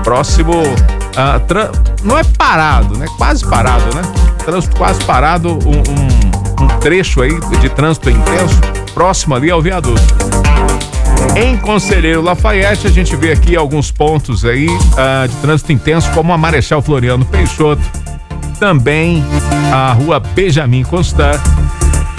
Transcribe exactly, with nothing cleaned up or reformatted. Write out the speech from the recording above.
próximo, uh, tra... não é parado, né? Quase parado, né? Trânsito quase parado, um, um, um trecho aí de trânsito intenso, próximo ali ao viaduto. Em Conselheiro Lafayette, a gente vê aqui alguns pontos aí uh, de trânsito intenso, como a Marechal Floriano Peixoto, também a Rua Benjamin Constant